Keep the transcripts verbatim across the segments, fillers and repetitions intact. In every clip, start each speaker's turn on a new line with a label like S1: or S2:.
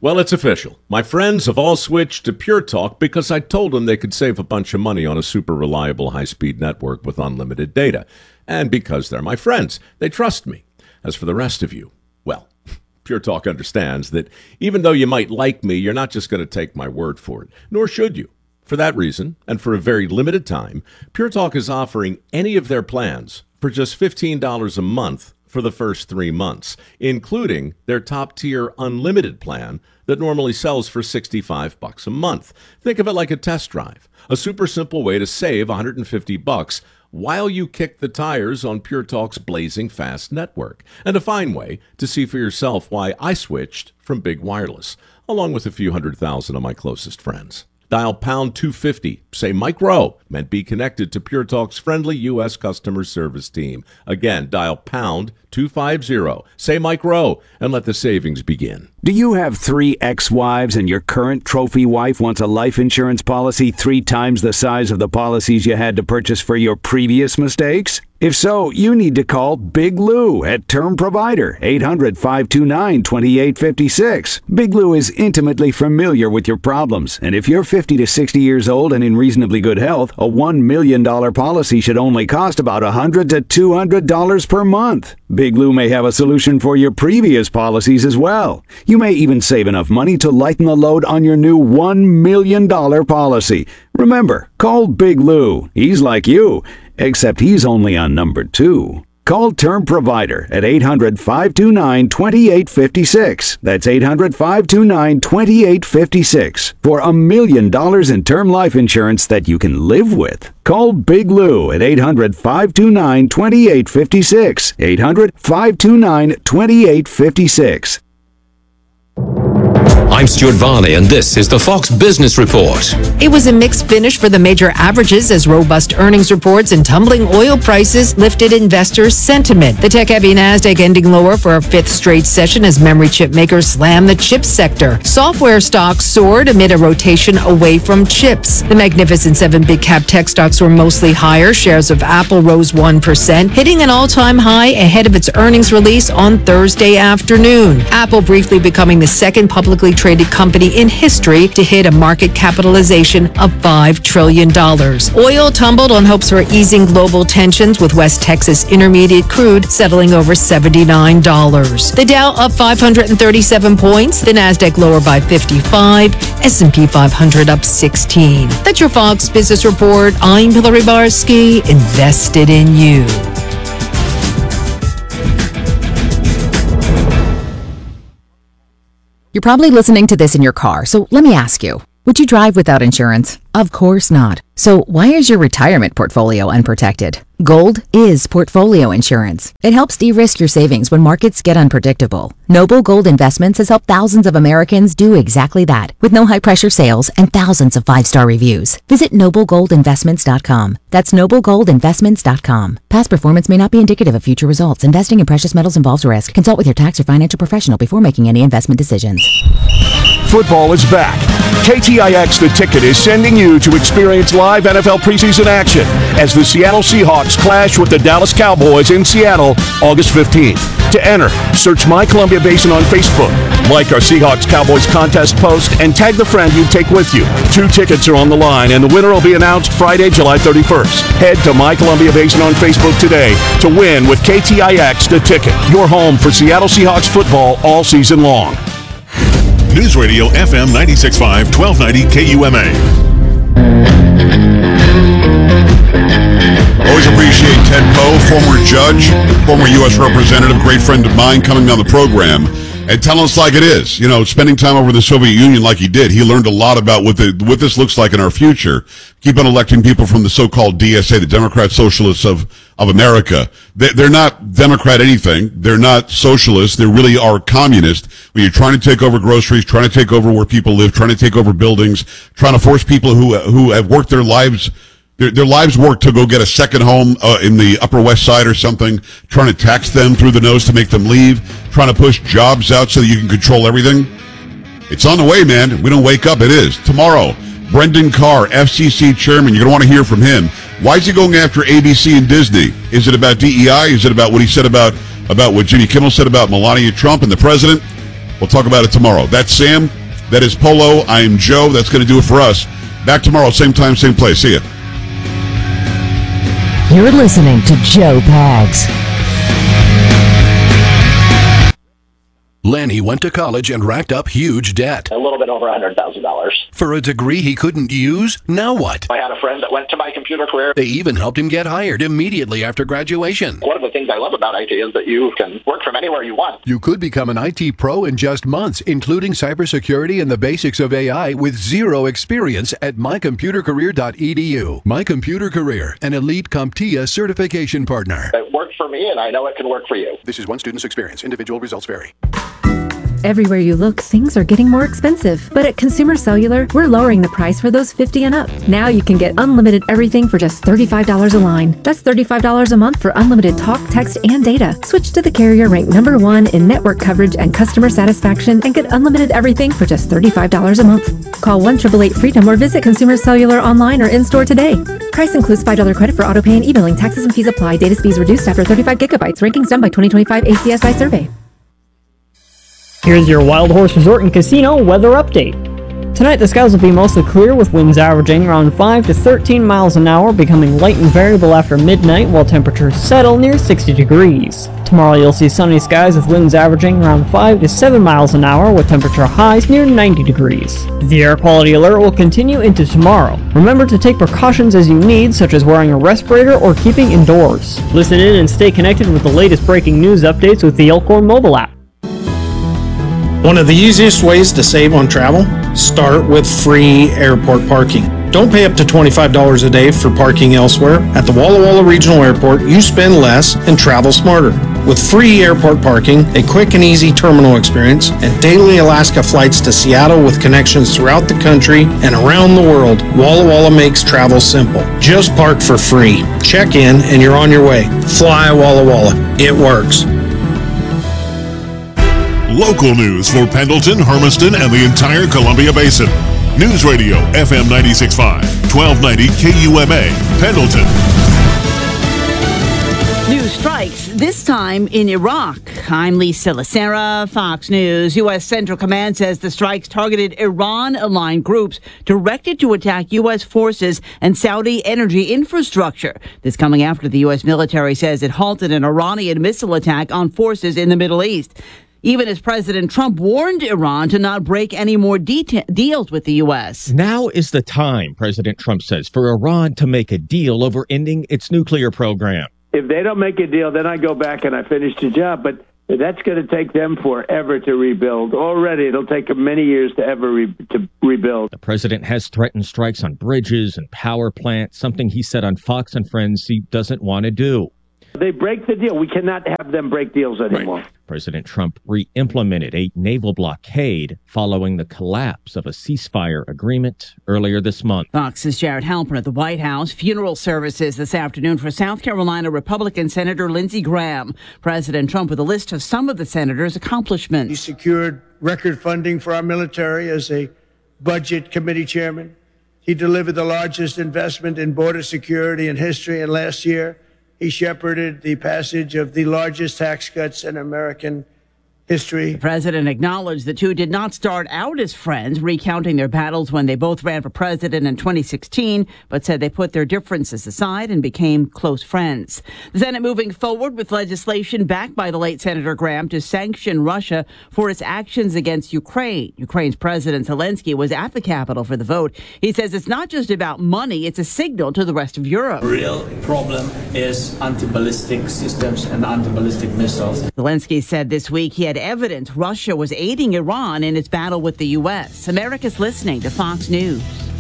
S1: Well, it's official. My friends have all switched to Pure Talk because I told them they could save a bunch of money on a super reliable high-speed network with unlimited data. And because they're my friends, they trust me. As for the rest of you, well, Pure Talk understands that even though you might like me, you're not just going to take my word for it, nor should you. For that reason, and for a very limited time, Pure Talk is offering any of their plans for just fifteen dollars a month for the first three months, including their top-tier unlimited plan that normally sells for sixty-five bucks a month. Think of it like a test drive, a super simple way to save one hundred fifty bucks while you kick the tires on Pure Talk's blazing fast network, and a fine way to see for yourself why I switched from big wireless, along with a few hundred thousand of my closest friends. Dial pound two fifty, say Mike Rowe, and be connected to Pure Talk's friendly U S customer service team. Again, dial pound two fifty, say Mike Rowe, and let the savings begin.
S2: Do you have three ex-wives and your current trophy wife wants a life insurance policy three times the size of the policies you had to purchase for your previous mistakes? If so, you need to call Big Lou at Term Provider, eight hundred, five two nine, two eight five six. Big Lou is intimately familiar with your problems, and if you're fifty to sixty years old and in reasonably good health, a one million dollars policy should only cost about one hundred to two hundred dollars per month. Big Lou may have a solution for your previous policies as well. You may even save enough money to lighten the load on your new one million dollars policy. Remember, call Big Lou. He's like you, except he's only on number two. Call Term Provider at eight hundred, five two nine, two eight five six. That's eight hundred, five two nine, two eight five six for a million dollars in term life insurance that you can live with. Call Big Lou at eight hundred, five two nine, two eight five six. eight hundred, five two nine, two eight five six.
S3: I'm Stuart Varney, and this is the Fox Business Report.
S4: It was a mixed finish for the major averages as robust earnings reports and tumbling oil prices lifted investors' sentiment. The tech-heavy NASDAQ ending lower for a fifth straight session as memory chip makers slammed the chip sector. Software stocks soared amid a rotation away from chips. The Magnificent Seven big-cap tech stocks were mostly higher. Shares of Apple rose one percent, hitting an all-time high ahead of its earnings release on Thursday afternoon. Apple briefly becoming the second publicly traded company in history to hit a market capitalization of five trillion dollars. Oil tumbled on hopes for easing global tensions, with West Texas Intermediate crude settling over seventy-nine dollars. The Dow up five hundred thirty-seven points, the NASDAQ lower by fifty-five, S and P five hundred up sixteen. That's your Fox Business Report. I'm Hillary Barsky, invested in you.
S5: You're probably listening to this in your car, so let me ask you, would you drive without insurance? Of course not. So why is your retirement portfolio unprotected? Gold is portfolio insurance. It helps de-risk your savings when markets get unpredictable. Noble Gold Investments has helped thousands of Americans do exactly that, with no high-pressure sales and thousands of five-star reviews. Visit noble gold investments dot com. That's noble gold investments dot com. Past performance may not be indicative of future results. Investing in precious metals involves risk. Consult with your tax or financial professional before making any investment decisions.
S6: Football is back. K T I X The Ticket is sending you to experience live N F L preseason action as the Seattle Seahawks clash with the Dallas Cowboys in Seattle August fifteenth. To enter, search My Columbia Basin on Facebook, like our Seahawks Cowboys contest post, and tag the friend you take with you. Two tickets are on the line, and the winner will be announced Friday, July thirty-first. Head to My Columbia Basin on Facebook today to win with K T I X The Ticket, your home for Seattle Seahawks football all season long.
S7: News Radio F M ninety-six point five, twelve ninety K U M A.
S8: Always appreciate Ted Poe, former judge, former U S representative, great friend of mine, coming on the program and telling us like it is. You know, spending time over the Soviet Union like he did, he learned a lot about what the what this looks like in our future. Keep on electing people from the so-called D S A, the Democrat Socialists of, of America. They, they're not Democrat anything. They're not socialists. They really are communist. When you're trying to take over groceries, trying to take over where people live, trying to take over buildings, trying to force people who who have worked their lives Their, their lives work to go get a second home uh, in the Upper West Side or something, trying to tax them through the nose to make them leave, trying to push jobs out so that you can control everything. It's on the way, man. We don't wake up. It is. Tomorrow, Brendan Carr, F C C chairman. You're going to want to hear from him. Why is he going after A B C and Disney? Is it about D E I? Is it about what he said about, about what Jimmy Kimmel said about Melania Trump and the president? We'll talk about it tomorrow. That's Sam. That is Polo. I am Joe. That's going to do it for us. Back tomorrow, same time, same place. See ya.
S9: You're listening to Joe Pags.
S10: Lenny went to college and racked up huge debt.
S11: A little bit over one hundred thousand dollars.
S10: For a degree he couldn't use? Now what?
S11: I had a friend that went to my computer career.
S10: They even helped him get hired immediately after graduation.
S11: One of the things I love about I T is that you can work from anywhere you want.
S10: You could become an I T pro in just months, including cybersecurity and the basics of A I with zero experience at my computer career dot e d u. My Computer Career, an elite CompTIA certification partner.
S11: It worked for me, and I know it can work for you.
S10: This is one student's experience. Individual results vary.
S12: Everywhere you look, things are getting more expensive. But at Consumer Cellular, we're lowering the price for those fifty and up. Now you can get unlimited everything for just thirty-five dollars a line. That's thirty-five dollars a month for unlimited talk, text, and data. Switch to the carrier ranked number one in network coverage and customer satisfaction and get unlimited everything for just thirty-five dollars a month. Call one eight eight eight freedom or visit Consumer Cellular online or in-store today. Price includes five dollars credit for auto pay and e-billing. Taxes and fees apply. Data speeds reduced after thirty-five gigabytes. Rankings done by twenty twenty-five A C S I survey.
S13: Here's your Wild Horse Resort and Casino weather update. Tonight the skies will be mostly clear with winds averaging around five to thirteen miles an hour, becoming light and variable after midnight while temperatures settle near sixty degrees. Tomorrow you'll see sunny skies with winds averaging around five to seven miles an hour with temperature highs near ninety degrees. The air quality alert will continue into tomorrow. Remember to take precautions as you need, such as wearing a respirator or keeping indoors. Listen in and stay connected with the latest breaking news updates with the Elkhorn mobile app.
S14: One of the easiest ways to save on travel? Start with free airport parking. Don't pay up to twenty-five dollars a day for parking elsewhere. At the Walla Walla Regional Airport, you spend less and travel smarter. With free airport parking, a quick and easy terminal experience, and daily Alaska flights to Seattle with connections throughout the country and around the world, Walla Walla makes travel simple. Just park for free. Check in and you're on your way. Fly Walla Walla. It works.
S7: Local news for Pendleton, Hermiston, and the entire Columbia Basin. News Radio F M ninety-six point five, twelve ninety K U M A, Pendleton.
S15: News strikes, this time in Iraq. I'm Lisa Lacera, Fox News. U S. Central Command says the strikes targeted Iran-aligned groups directed to attack U S forces and Saudi energy infrastructure. This coming after the U S military says it halted an Iranian missile attack on forces in the Middle East. Even as President Trump warned Iran to not break any more deta- deals with the U S.
S16: Now is the time, President Trump says, for Iran to make a deal over ending its nuclear program.
S17: If they don't make a deal, then I go back and I finish the job. But that's going to take them forever to rebuild. Already, it'll take them many years to ever re- to rebuild.
S16: The president has threatened strikes on bridges and power plants, something he said on Fox and Friends he doesn't want to do.
S17: They break the deal. We cannot have them break deals anymore.
S16: Right. President Trump re-implemented a naval blockade following the collapse of a ceasefire agreement earlier this month.
S15: Fox's Jared Halpern at the White House. Funeral services this afternoon for South Carolina Republican Senator Lindsey Graham. President Trump with a list of some of the senator's accomplishments.
S18: He secured record funding for our military as a budget committee chairman. He delivered the largest investment in border security in history, and last year he shepherded the passage of the largest tax cuts in American history.
S15: The president acknowledged the two did not start out as friends, recounting their battles when they both ran for president in twenty sixteen, but said they put their differences aside and became close friends. The Senate moving forward with legislation backed by the late Senator Graham to sanction Russia for its actions against Ukraine. Ukraine's President Zelensky was at the Capitol for the vote. He says it's not just about money, it's a signal to the rest of Europe.
S19: The real problem is anti-ballistic systems and anti-ballistic missiles.
S15: Zelensky said this week he had evidence Russia was aiding Iran in its battle with the U S. America's listening to Fox News.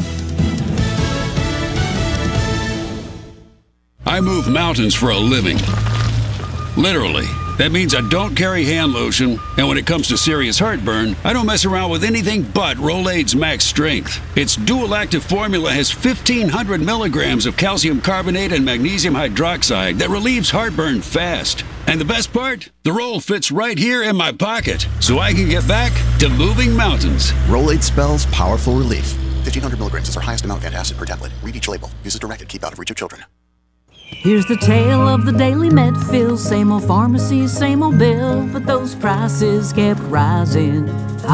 S20: I move mountains for a living. Literally. That means I don't carry hand lotion, and when it comes to serious heartburn, I don't mess around with anything but Rolaids Max Strength. Its dual-active formula has fifteen hundred milligrams of calcium carbonate and magnesium hydroxide that relieves heartburn fast. And the best part? The roll fits right here in my pocket, so I can get back to moving mountains.
S21: Rolaids spells powerful relief. fifteen hundred milligrams is our highest amount of antacid per tablet. Read each label. Use as directed. Keep out of reach of children. Here's the tale of the daily Medfill. Same old pharmacy, same old bill, but those prices kept rising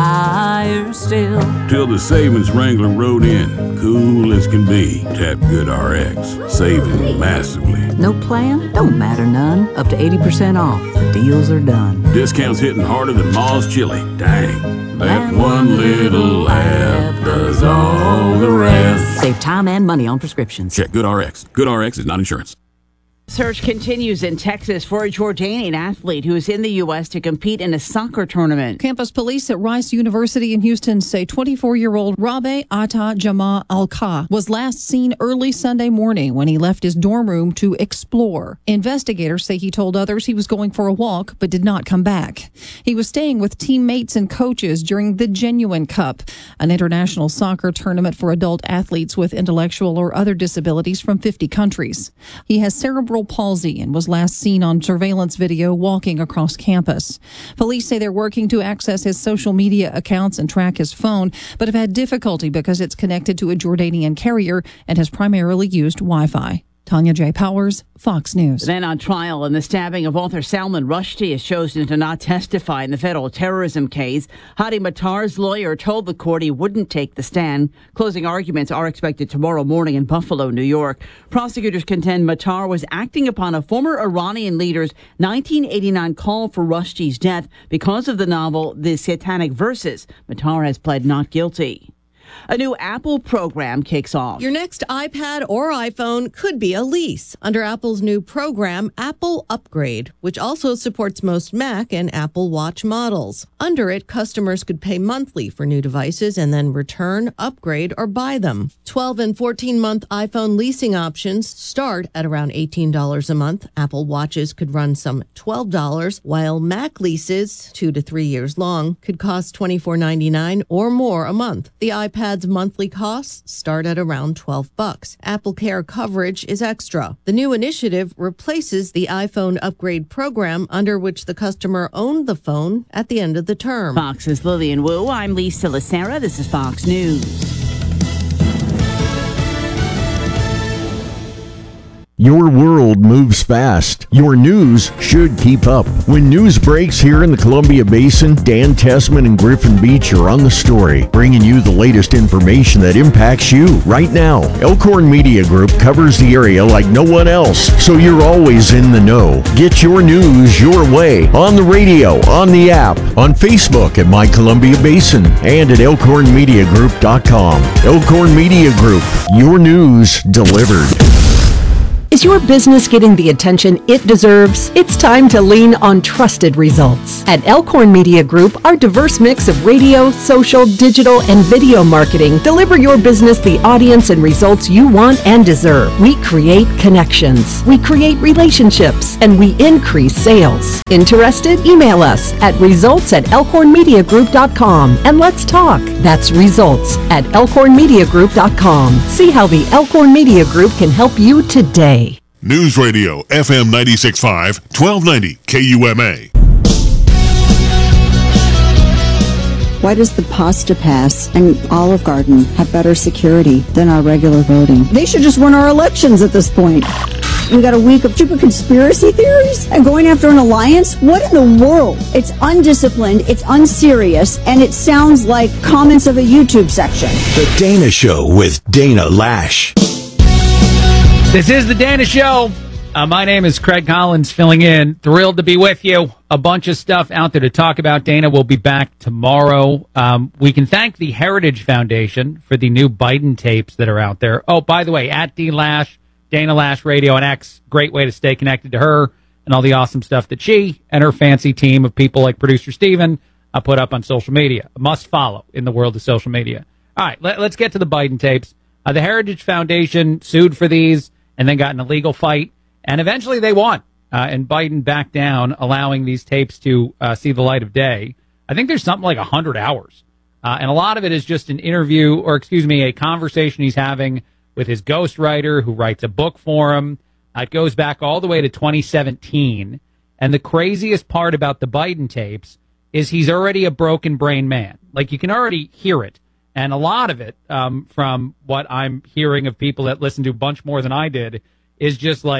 S21: higher still.
S22: Till the savings wrangler rode in, cool as can be. Tap GoodRx, saving massively.
S21: No plan? Don't matter none. Up to eighty percent off. The deals are done.
S22: Discounts hitting harder than Ma's chili. Dang. That one little app does all the rest.
S21: Save time and money on prescriptions.
S22: Check GoodRx. GoodRx is not insurance.
S15: Search continues in Texas for a Jordanian athlete who is in the U S to compete in a soccer tournament.
S23: Campus police at Rice University in Houston say twenty-four-year-old Rabe Atta Jama Al-Ka was last seen early Sunday morning when he left his dorm room to explore. Investigators say he told others he was going for a walk but did not come back. He was staying with teammates and coaches during the Genuine Cup, an international soccer tournament for adult athletes with intellectual or other disabilities from fifty countries. He has cerebral palsy and was last seen on surveillance video walking across campus. Police say they're working to access his social media accounts and track his phone, but have had difficulty because it's connected to a Jordanian carrier and has primarily used Wi-Fi. Tanya J. Powers, Fox News.
S15: Then on trial in the stabbing of author Salman Rushdie has chosen to not testify in the federal terrorism case. Hadi Matar's lawyer told the court he wouldn't take the stand. Closing arguments are expected tomorrow morning in Buffalo, New York. Prosecutors contend Matar was acting upon a former Iranian leader's nineteen eighty-nine call for Rushdie's death because of the novel The Satanic Verses. Matar has pled not guilty. A new Apple program kicks off.
S24: Your next iPad or iPhone could be a lease under Apple's new program, Apple Upgrade, which also supports most Mac and Apple Watch models. Under it, customers could pay monthly for new devices and then return, upgrade, or buy them. twelve and fourteen-month iPhone leasing options start at around eighteen dollars a month. Apple Watches could run some twelve dollars, while Mac leases, two to three years long, could cost twenty-four ninety-nine or more a month. The iPad iPad's monthly costs start at around twelve bucks. Apple Care coverage is extra. The new initiative replaces the iPhone upgrade program under which the customer owned the phone at the end of the term.
S15: Fox's Lillian Wu. I'm Lisa Lacera. This is Fox News.
S25: Your world moves fast. Your news should keep up. When news breaks here in the Columbia Basin, Dan Tessman and Griffin Beach are on the story, bringing you the latest information that impacts you right now. Elkhorn Media Group covers the area like no one else, so you're always in the know. Get your news your way on the radio, on the app, on Facebook at My Columbia Basin, and at elkhorn media group dot com. Elkhorn Media Group, your news delivered.
S26: Is your business getting the attention it deserves? It's time to lean on trusted results. At Elkhorn Media Group, our diverse mix of radio, social, digital, and video marketing deliver your business the audience and results you want and deserve. We create connections, we create relationships, and we increase sales. Interested? Email us at results at elkhorn media group dot com and let's talk. That's results at elkhorn media group dot com. See how the Elkhorn Media Group can help you today.
S7: News Radio, F M ninety-six point five, twelve ninety K U M A.
S27: Why does the Pasta Pass and Olive Garden have better security than our regular voting? They should just run our elections at this point. We got a week of stupid conspiracy theories and going after an alliance? What in the world? It's undisciplined, it's unserious, and it sounds like comments of a YouTube section.
S28: The Dana Show with Dana Lash.
S29: This is the Dana Show. Uh, my name is Craig Collins, filling in. Thrilled to be with you. A bunch of stuff out there to talk about. Dana will be back tomorrow. Um, we can thank the Heritage Foundation for the new Biden tapes that are out there. Oh, by the way, at D Lash, Dana Lash Radio and X, great way to stay connected to her and all the awesome stuff that she and her fancy team of people like producer Steven uh, put up on social media. A must follow in the world of social media. All right, let, let's get to the Biden tapes. Uh, the Heritage Foundation sued for these and then got in a legal fight, and eventually they won. Uh, and Biden backed down, allowing these tapes to uh, see the light of day. I think there's something like one hundred hours. Uh, and a lot of it is just an interview, or excuse me, a conversation he's having with his ghostwriter who writes a book for him. Uh, it goes back all the way to twenty seventeen. And the craziest part about the Biden tapes is he's already a broken brain man. Like, you can already hear it. And a lot of it, um, from what I'm hearing of people that listen to a bunch more than I did, is just like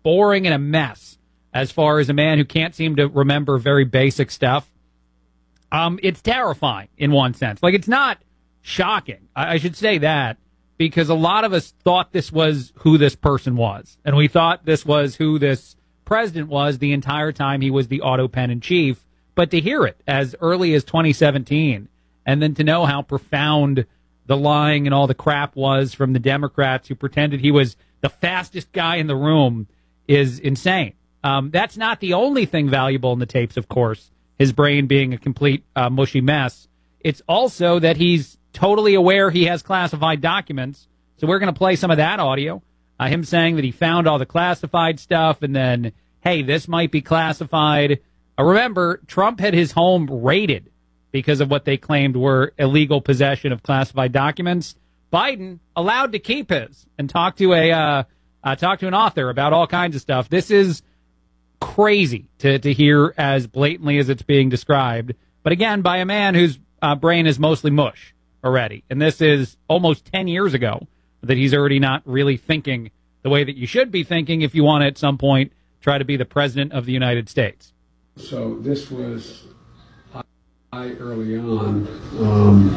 S29: boring and a mess as far as a man who can't seem to remember very basic stuff. Um, it's terrifying in one sense. Like, it's not shocking. I, I should say that, because a lot of us thought this was who this person was. And we thought this was who this president was the entire time he was the auto pen in chief. But to hear it as early as twenty seventeen, and then to know how profound the lying and all the crap was from the Democrats who pretended he was the fastest guy in the room, is insane. Um, that's not the only thing valuable in the tapes, of course, his brain being a complete uh, mushy mess. It's also that he's totally aware he has classified documents. So we're going to play some of that audio. Uh, him saying that he found all the classified stuff, and then, hey, this might be classified. Uh, remember, Trump had his home raided because of what they claimed were illegal possession of classified documents. Biden allowed to keep his and talk to a uh, uh, talk to an author about all kinds of stuff. This is crazy to, to hear as blatantly as it's being described. But again, by a man whose uh, brain is mostly mush already. And this is almost ten years ago that he's already not really thinking the way that you should be thinking if you want to at some point try to be the president of the United States.
S1: So this was I early on um,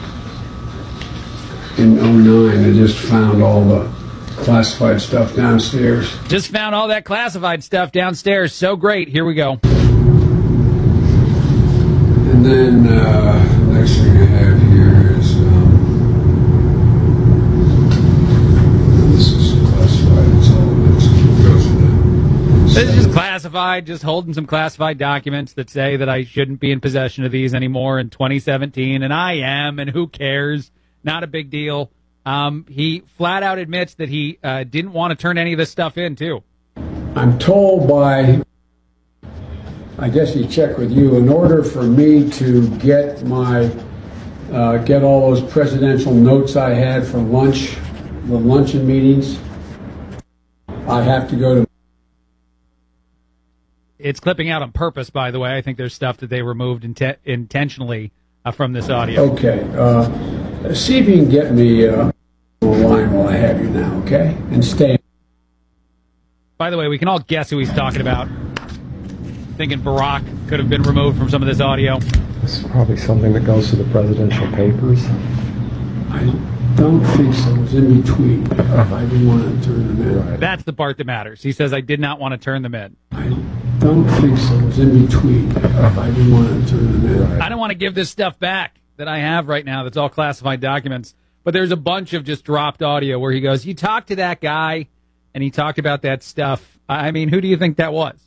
S1: in oh nine. I just found all the classified stuff downstairs.
S29: Just found all that classified stuff downstairs. So great. Here we go.
S1: And then uh, next thing I have here is um, this is classified. It's all it's, it goes in the
S29: This is just classified, just holding some classified documents that say that I shouldn't be in possession of these anymore in twenty seventeen, and I am, and who cares? Not a big deal. Um, he flat out admits that he uh, didn't want to turn any of this stuff in, too.
S1: I'm told by, I guess he checked with you, in order for me to get my, uh, get all those presidential notes I had for lunch, the luncheon meetings, I have to go to.
S29: It's clipping out on purpose, by the way. I think there's stuff that they removed int- intentionally uh, from this audio.
S1: Okay. Uh, see if you can get me uh, on the line while I have you now, okay? And stay.
S29: By the way, we can all guess who he's talking about. Thinking Barack could have been removed from some of this audio.
S2: This is probably something that goes to the presidential papers.
S1: I don't think so. It was in between. I didn't want to turn them in. Right.
S29: That's the part that matters. He says, I did not want to turn them in.
S1: I don't think so. It was in between. I didn't want to turn them in. Right.
S29: I don't want to give this stuff back that I have right now that's all classified documents. But there's a bunch of just dropped audio where he goes, you talked to that guy, and he talked about that stuff. I mean, who do you think that was?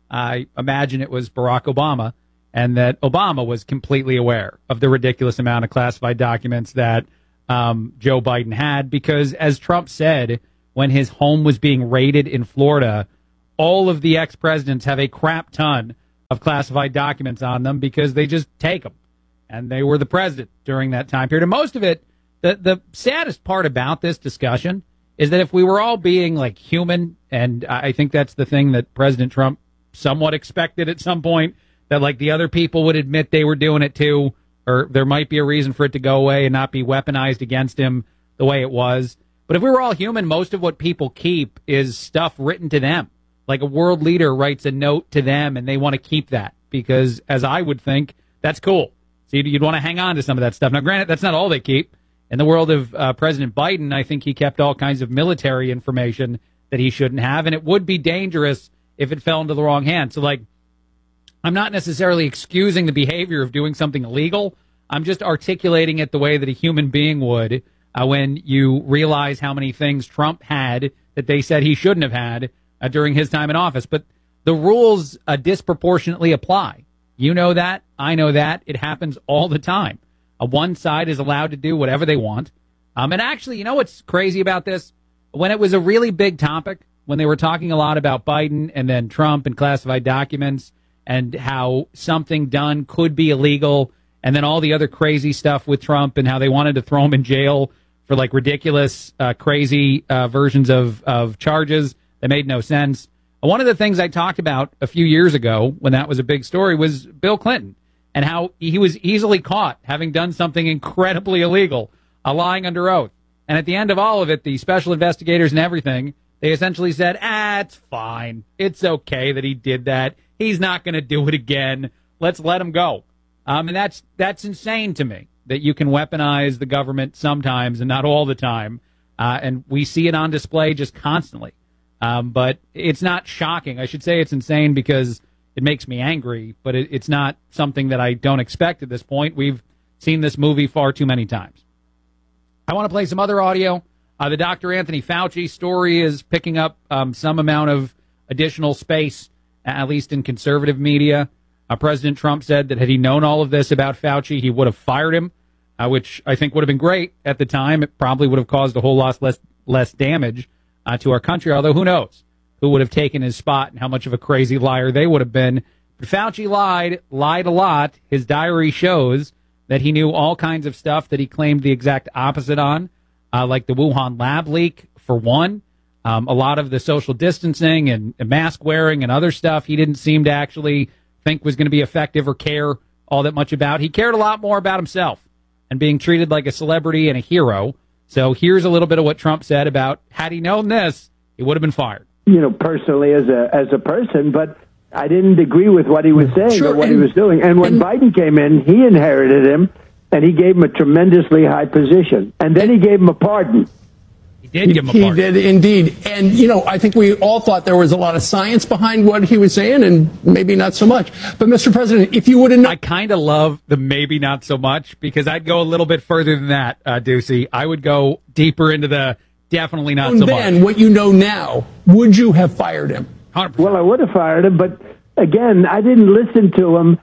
S29: I imagine it was Barack Obama, and that Obama was completely aware of the ridiculous amount of classified documents that um, Joe Biden had, because as Trump said, when his home was being raided in Florida, all of the ex-presidents have a crap ton of classified documents on them because they just take them. And they were the president during that time period. And most of it, the, the saddest part about this discussion is that if we were all being like human, and I think that's the thing that President Trump somewhat expected at some point, that like the other people would admit they were doing it too, or there might be a reason for it to go away and not be weaponized against him the way it was. But if we were all human, most of what people keep is stuff written to them. Like a world leader writes a note to them and they want to keep that because, as I would think, that's cool. So you'd, you'd want to hang on to some of that stuff. Now, granted, that's not all they keep. In the world of uh, President Biden, I think he kept all kinds of military information that he shouldn't have, and it would be dangerous if it fell into the wrong hands. So, like, I'm not necessarily excusing the behavior of doing something illegal. I'm just articulating it the way that a human being would uh, when you realize how many things Trump had that they said he shouldn't have had uh, during his time in office. But the rules uh, disproportionately apply. You know that. I know that. It happens all the time. Uh, one side is allowed to do whatever they want. Um, and actually, you know what's crazy about this? When it was a really big topic, when they were talking a lot about Biden and then Trump and classified documents and how something done could be illegal, and then all the other crazy stuff with Trump and how they wanted to throw him in jail for like ridiculous, uh, crazy uh, versions of, of charges that made no sense. One of the things I talked about a few years ago when that was a big story was Bill Clinton and how he was easily caught having done something incredibly illegal, uh, lying under oath. And at the end of all of it, the special investigators and everything, they They essentially said, ah, it's fine. It's okay that he did that. He's not going to do it again. Let's let him go. Um, and that's that's insane to me, that you can weaponize the government sometimes and not all the time. Uh, and we see it on display just constantly. Um, but it's not shocking. I should say it's insane because it makes me angry, but it, it's not something that I don't expect at this point. We've seen this movie far too many times. I want to play some other audio. Uh, the Doctor Anthony Fauci story is picking up um, some amount of additional space, at least in conservative media. Uh, President Trump said that had he known all of this about Fauci, he would have fired him, uh, which I think would have been great at the time. It probably would have caused a whole lot less less damage uh, to our country, although who knows who would have taken his spot and how much of a crazy liar they would have been. But Fauci lied, lied a lot. His diary shows that he knew all kinds of stuff that he claimed the exact opposite on, uh, like the Wuhan lab leak, for one. Um, a lot of the social distancing and, and mask wearing and other stuff he didn't seem to actually think was going to be effective or care all that much about. He cared a lot more about himself and being treated like a celebrity and a hero. So here's a little bit of what Trump said about, had he known this, he would have been fired.
S17: You know, personally as a as a person, but I didn't agree with what he was saying
S3: Sure,
S17: or what
S3: and-
S17: he was doing. And when
S3: and-
S17: Biden came in, he inherited him, and he gave him a tremendously high position. And then he gave him a pardon.
S29: He did give him a
S3: He
S29: pardon.
S3: did indeed. And, you know, I think we all thought there was a lot of science behind what he was saying, and maybe not so much. But, Mister President, if you would have known.
S29: I kind of love the maybe not so much, because I'd go a little bit further than that, uh, Ducey. I would go deeper into the definitely not so much.
S3: then what you know now, would you have fired him?
S29: one hundred percent.
S17: Well, I would have fired him, but again, I didn't listen to him.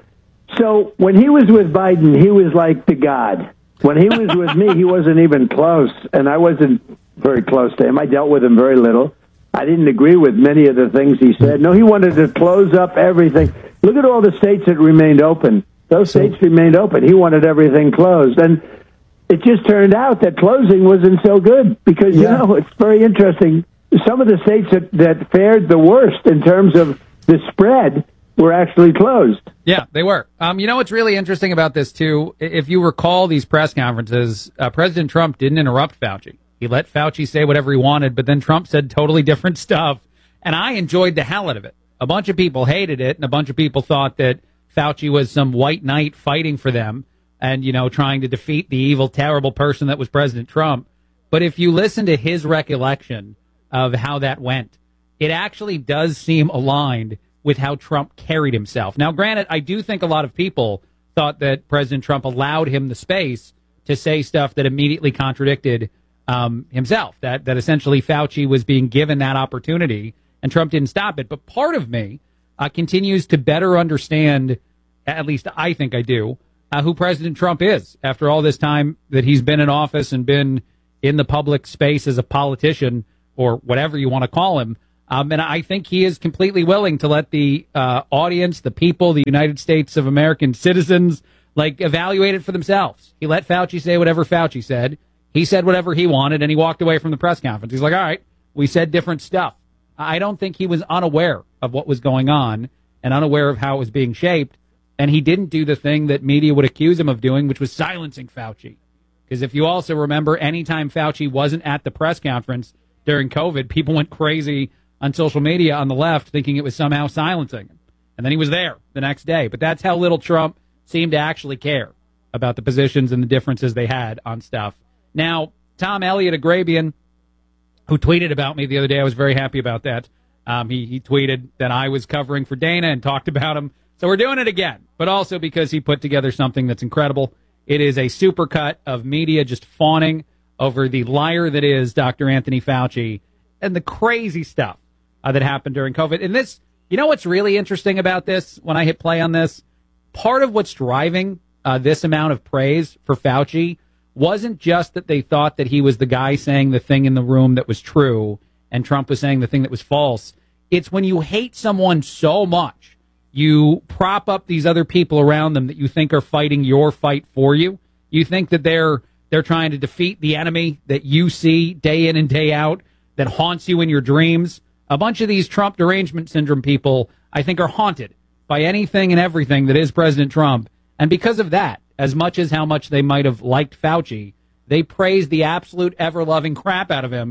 S17: So when he was with Biden, he was like the God. When he was with me, he wasn't even close, and I wasn't very close to him. I dealt with him very little. I didn't agree with many of the things he said. No, he wanted to close up everything. Look at all the states that remained open. Those states remained open. He wanted everything closed. And it just turned out that closing wasn't so good because, you
S3: Yeah.
S17: know, it's very interesting. Some of the states that, that fared the worst in terms of the spread were actually closed.
S29: Yeah, they were. Um, you know what's really interesting about this, too? I- If you recall these press conferences, uh, President Trump didn't interrupt Fauci. He let Fauci say whatever he wanted, but then Trump said totally different stuff. And I enjoyed the hell out of it. A bunch of people hated it, and a bunch of people thought that Fauci was some white knight fighting for them and, you know, trying to defeat the evil, terrible person that was President Trump. But if you listen to his recollection of how that went, it actually does seem aligned with how Trump carried himself. Now, granted, I do think a lot of people thought that President Trump allowed him the space to say stuff that immediately contradicted um, himself, that, that essentially Fauci was being given that opportunity and Trump didn't stop it. But part of me uh, continues to better understand, at least I think I do, uh, who President Trump is after all this time that he's been in office and been in the public space as a politician or whatever you want to call him. Um, and I think he is completely willing to let the uh, audience, the people, the United States of American citizens, like, evaluate it for themselves. He let Fauci say whatever Fauci said. He said whatever he wanted, and he walked away from the press conference. He's like, all right, we said different stuff. I don't think he was unaware of what was going on and unaware of how it was being shaped. And he didn't do the thing that media would accuse him of doing, which was silencing Fauci. Because if you also remember, anytime Fauci wasn't at the press conference during COVID, people went crazy on social media on the left thinking it was somehow silencing him. And then he was there the next day. But that's how little Trump seemed to actually care about the positions and the differences they had on stuff. Now, Tom Elliott, a Grabian, who tweeted about me the other day, I was very happy about that. Um, he, he tweeted that I was covering for Dana and talked about him. So we're doing it again, but also because he put together something that's incredible. It is a supercut of media just fawning over the liar that is Doctor Anthony Fauci and the crazy stuff uh, that happened during COVID. And this, you know what's really interesting about this when I hit play on this? Part of what's driving uh, this amount of praise for Fauci wasn't just that they thought that he was the guy saying the thing in the room that was true and Trump was saying the thing that was false. It's when you hate someone so much, you prop up these other people around them that you think are fighting your fight for you. You think that they're they're trying to defeat the enemy that you see day in and day out, that haunts you in your dreams. A bunch of these Trump derangement syndrome people, I think, are haunted by anything and everything that is President Trump. And because of that, as much as how much they might have liked Fauci, they praised the absolute ever-loving crap out of him.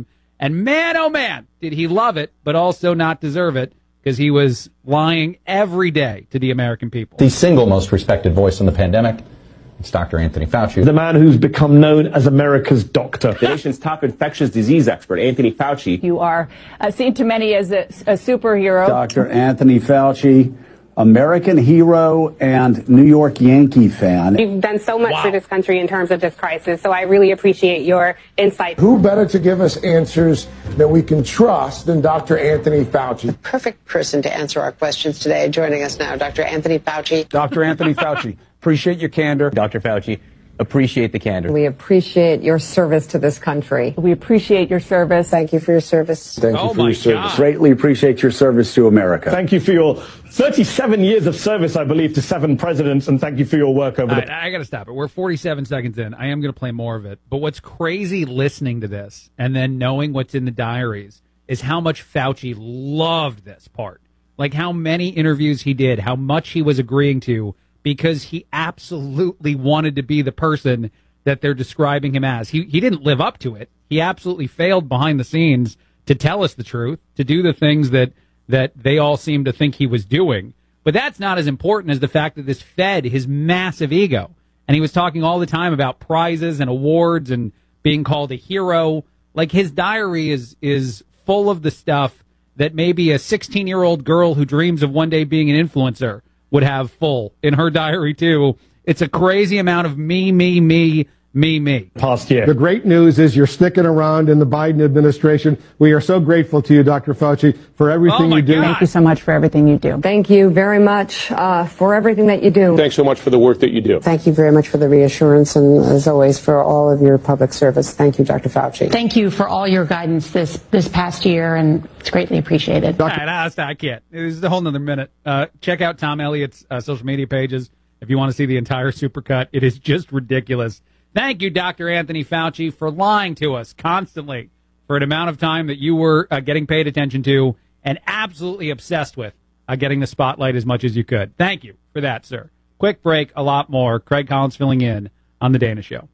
S29: And man, oh man, did he love it, but also not deserve it, because he was lying every day to the American people.
S4: The single most respected voice in the pandemic, it's Doctor Anthony Fauci.
S5: The man who's become known as America's doctor.
S6: The nation's top infectious disease expert, Anthony Fauci.
S8: You are uh, seen to many as a, a superhero.
S9: Doctor Anthony Fauci, American hero and New York Yankee fan.
S10: You've done so much
S9: Wow.
S10: for this country in terms of this crisis, so I really appreciate your insight.
S11: Who better to give us answers that we can trust than Doctor Anthony Fauci?
S12: Perfect person to answer our questions today. Joining us now, Doctor Anthony Fauci.
S9: Doctor Anthony Fauci, appreciate your candor.
S6: Doctor Fauci, appreciate the candor.
S12: We appreciate your service to this country. We appreciate your service. Thank you for your service.
S9: Thank
S29: Oh
S9: you for
S29: my
S9: your service.
S29: God.
S9: Greatly appreciate your service to America.
S5: Thank you for your thirty-seven years of service, I believe, to seven presidents, and thank you for your work over
S29: All
S5: the...
S29: right, I got to stop it. We're forty-seven seconds in. I am going to play more of it. But what's crazy listening to this and then knowing what's in the diaries is how much Fauci loved this part. Like how many interviews he did, how much he was agreeing to, because he absolutely wanted to be the person that they're describing him as. He he didn't live up to it. He absolutely failed behind the scenes to tell us the truth, to do the things that that they all seem to think he was doing. But that's not as important as the fact that this fed his massive ego. And he was talking all the time about prizes and awards and being called a hero. Like his diary is is full of the stuff that maybe a sixteen-year-old girl who dreams of one day being an influencer would have full in her diary too. It's a crazy amount of me, me, me, me, me.
S5: Past year.
S11: The great news is you're sticking around in the Biden administration. We are so grateful to you, Doctor Fauci, for everything
S29: Oh, my
S11: you do.
S29: God.
S12: Thank you so much for everything you do. Thank you very much uh, for everything that you do.
S6: Thanks so much for the work that you do.
S12: Thank you very much for the reassurance and, as always, for all of your public service. Thank you, Doctor Fauci.
S13: Thank you for all your guidance this this past year, and it's greatly appreciated.
S29: All right, I, I can't. This is a whole nother minute. Uh, check out Tom Elliott's uh, social media pages if you want to see the entire supercut. It is just ridiculous. Thank you, Doctor Anthony Fauci, for lying to us constantly for an amount of time that you were uh, getting paid attention to and absolutely obsessed with uh, getting the spotlight as much as you could. Thank you for that, sir. Quick break, a lot more. Craig Collins filling in on The Dana Show.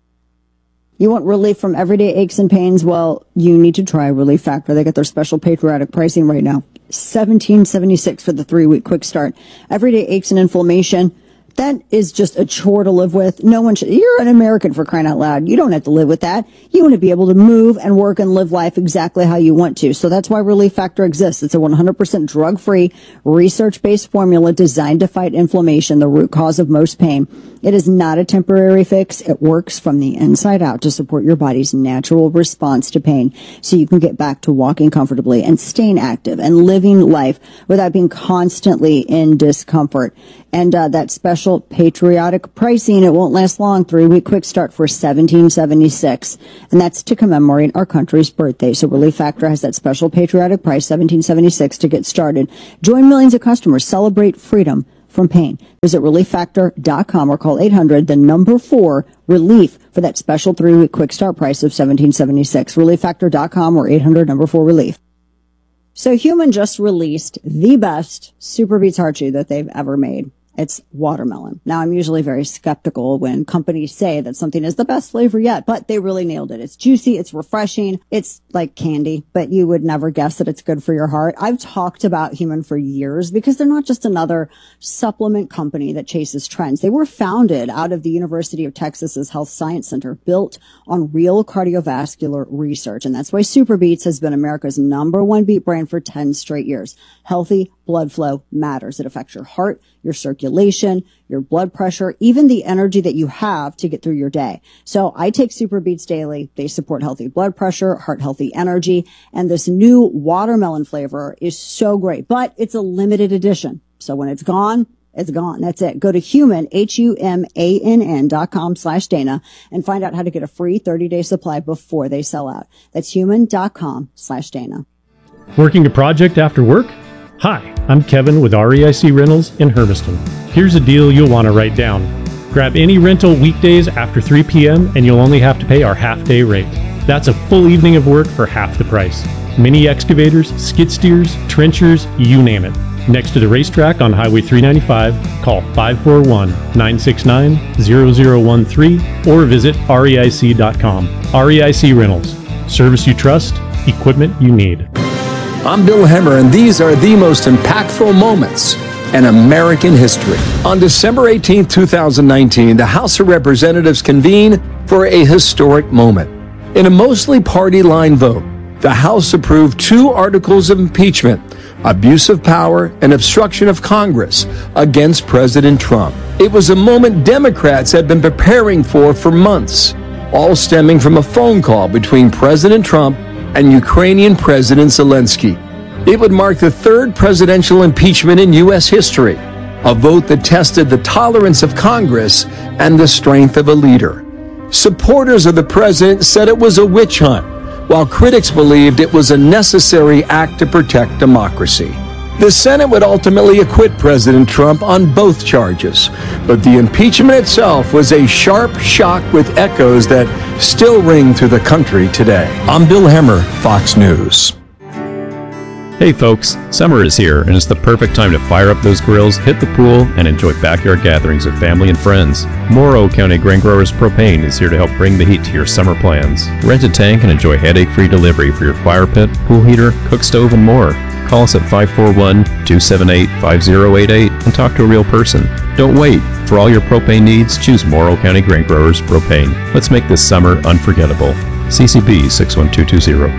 S27: You want relief from everyday aches and pains? Well, you need to try Relief Factor. They got their special patriotic pricing right now. seventeen seventy-six for the three-week quick start. Everyday aches and inflammation, that is just a chore to live with. No one should. You're an American, for crying out loud. You don't have to live with that. You want to be able to move and work and live life exactly how you want to. So that's why Relief Factor exists. It's a one hundred percent drug-free, research-based formula designed to fight inflammation, the root cause of most pain. It is not a temporary fix. It works from the inside out to support your body's natural response to pain, so you can get back to walking comfortably and staying active and living life without being constantly in discomfort. And uh, that special patriotic pricing, it won't last long. Three-week quick start for seventeen seventy-six, and that's to commemorate our country's birthday. So Relief Factor has that special patriotic price, seventeen seventy-six, to get started. Join millions of customers. Celebrate freedom from pain. Visit relief factor dot com or call eight hundred, the number four, relief, for that special three-week quick start price of seventeen seventy-six. relief factor dot com or eight hundred, number four, relief. So Human just released the best Super Beets Heart Chew that they've ever made. It's watermelon. Now, I'm usually very skeptical when companies say that something is the best flavor yet, but they really nailed it. It's juicy. It's refreshing. It's like candy, but you would never guess that it's good for your heart. I've talked about Human for years because they're not just another supplement company that chases trends. They were founded out of the University of Texas's Health Science Center, built on real cardiovascular research. And that's why Super Beets has been America's number one beet brand for ten straight years. Healthy blood flow matters. It affects your heart, your circulation, your blood pressure, even the energy that you have to get through your day. So I take Super Beets daily. They support healthy blood pressure, heart healthy energy, and this new watermelon flavor is so great, but it's a limited edition. So when it's gone, it's gone. That's it. Go to human, H U M A N N dot com slash Dana and find out how to get a free thirty day supply before they sell out. That's human dot com slash Dana.
S30: Working a project after work? Hi, I'm Kevin with R E I C Rentals in Hermiston. Here's a deal you'll want to write down. Grab any rental weekdays after three p.m. and you'll only have to pay our half-day rate. That's a full evening of work for half the price. Mini excavators, skid steers, trenchers, you name it. Next to the racetrack on Highway three ninety-five, call five four one, nine six nine, zero zero one three or visit R E I C dot com. R E I C Rentals. Service you trust equipment you need.
S14: I'm Bill Hemmer, and these are the most impactful moments in American history. On December eighteenth, two thousand nineteen, the House of Representatives convened for a historic moment. In a mostly party-line vote, the House approved two articles of impeachment, abuse of power and obstruction of Congress, against President Trump. It was a moment Democrats had been preparing for for months, all stemming from a phone call between President Trump and Ukrainian President Zelensky. It would mark the third presidential impeachment in U S history, a vote that tested the tolerance of Congress and the strength of a leader. Supporters of the president said it was a witch hunt, while critics believed it was a necessary act to protect democracy. The Senate would ultimately acquit President Trump on both charges, but the impeachment itself was a sharp shock with echoes that still ring through the country today. I'm Bill Hemmer, Fox News.
S30: Hey folks, summer is here and it's the perfect time to fire up those grills, hit the pool, and enjoy backyard gatherings with family and friends. Morrow County Grain Growers Propane is here to help bring the heat to your summer plans. Rent a tank and enjoy headache-free delivery for your fire pit, pool heater, cook stove, and more. Call us at five four one, two seven eight, five zero eight eight and talk to a real person. Don't wait. For all your propane needs, choose Morrow County Grain Growers Propane. Let's make this summer unforgettable. C C B six one two two zero.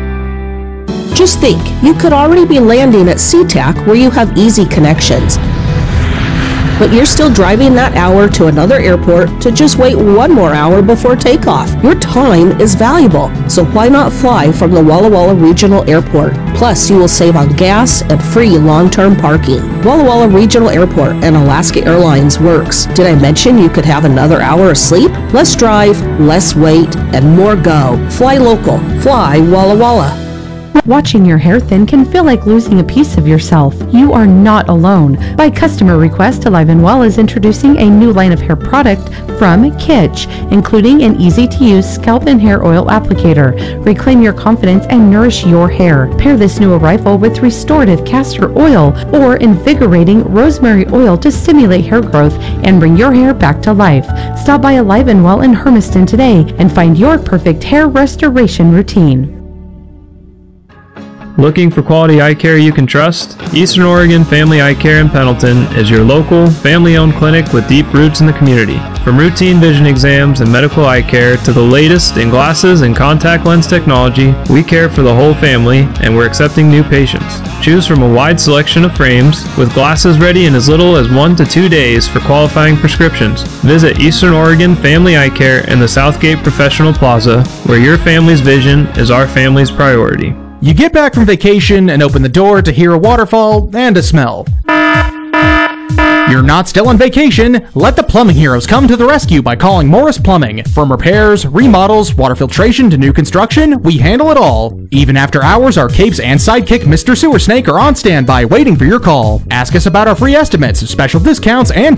S15: Just think, you could already be landing at SeaTac where you have easy connections. But you're still driving that hour to another airport to just wait one more hour before takeoff. Your time is valuable, so why not fly from the Walla Walla Regional Airport? Plus, you will save on gas and free long-term parking. Walla Walla Regional Airport and Alaska Airlines works. Did I mention you could have another hour of sleep? Less drive, less wait, and more go. Fly local. Fly Walla Walla.
S16: Watching your hair thin can feel like losing a piece of yourself. You are not alone. By customer request, Alive and Well is introducing a new line of hair product from Kitsch, including an easy-to-use scalp and hair oil applicator. Reclaim your confidence and nourish your hair. Pair this new arrival with restorative castor oil or invigorating rosemary oil to stimulate hair growth and bring your hair back to life. Stop by Alive and Well in Hermiston today and find your perfect hair restoration routine.
S30: Looking for quality eye care you can trust? Eastern Oregon Family Eye Care in Pendleton is your local, family-owned clinic with deep roots in the community. From routine vision exams and medical eye care to the latest in glasses and contact lens technology, we care for the whole family and we're accepting new patients. Choose from a wide selection of frames with glasses ready in as little as one to two days for qualifying prescriptions. Visit Eastern Oregon Family Eye Care in the Southgate Professional Plaza, where your family's vision is our family's priority.
S18: You get back from vacation and open the door to hear a waterfall and a smell. You're not still on vacation. Let the plumbing heroes come to the rescue by calling Morris Plumbing. From repairs, remodels, water filtration to new construction, we handle it all. Even after hours, our capes and sidekick Mister Sewer Snake are on standby waiting for your call. Ask us about our free estimates, special discounts, and